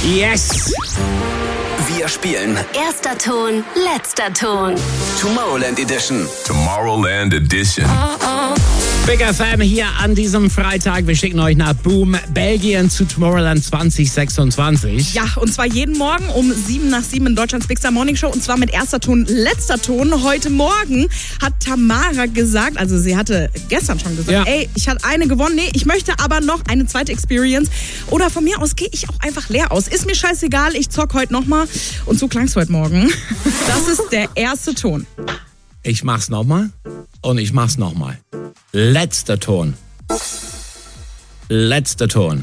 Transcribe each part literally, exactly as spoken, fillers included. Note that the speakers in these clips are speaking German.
Yes! Wir spielen Erster Ton, letzter Ton. Tomorrowland Edition. Tomorrowland Edition. Big F M hier an diesem Freitag. Wir schicken euch nach Boom, Belgien zu Tomorrowland zwanzig sechsundzwanzig. Ja, und zwar jeden Morgen um sieben nach sieben in Deutschlands Big Star Morning Show. Und zwar mit erster Ton, letzter Ton. Heute Morgen hat Tamara gesagt, also sie hatte gestern schon gesagt, ja. ey, ich hatte eine gewonnen. Nee, ich möchte aber noch eine zweite Experience. Oder von mir aus gehe ich auch einfach leer aus. Ist mir scheißegal, ich zock heute nochmal. Und so klang es heute Morgen. Das ist der erste Ton. Ich mach's nochmal und ich mach's nochmal. Letzter Ton. Letzter Ton.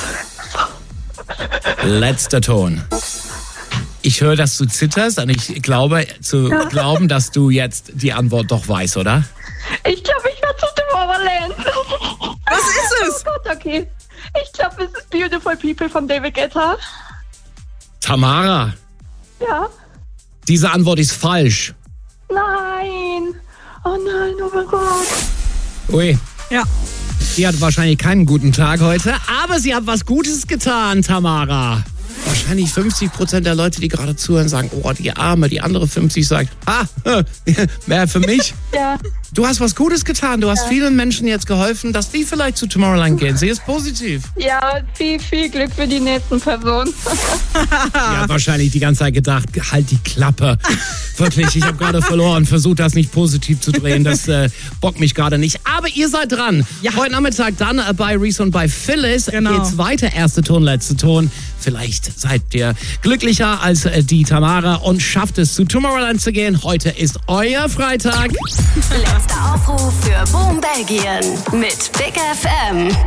Letzter Ton. Ich höre, dass du zitterst und ich glaube zu ja. glauben, dass du jetzt die Antwort doch weißt, oder? Ich glaube, ich war zu Tomorrowland. Was ist es? Oh Gott, okay. Ich glaube, es ist Beautiful People von David Guetta. Tamara. Ja. Diese Antwort ist falsch. Nein. Oh nein, oh mein Gott. Ui. Ja. Sie hat wahrscheinlich keinen guten Tag heute, aber sie hat was Gutes getan, Tamara. Wahrscheinlich fünfzig Prozent der Leute, die gerade zuhören, sagen, oh, die Arme. Die andere fünfzig sagt, ah, mehr für mich. Ja. Du hast was Gutes getan. Du hast ja. vielen Menschen jetzt geholfen, dass die vielleicht zu Tomorrowland gehen. Sie ist positiv. Ja, viel, viel Glück für die nächsten Personen. Ja, wahrscheinlich die ganze Zeit gedacht, halt die Klappe. Wirklich, ich habe gerade verloren. Versucht das nicht positiv zu drehen. Das äh, bockt mich gerade nicht. Aber ihr seid dran. Ja. Heute Nachmittag dann äh, bei Reese und bei Phyllis genau. geht's weiter. Erster Ton, letzter Ton. Vielleicht seid ihr glücklicher als äh, die Tamara und schafft es, zu Tomorrowland zu gehen. Heute ist euer Freitag. Letzter Aufruf für Boom Belgien mit Big F M.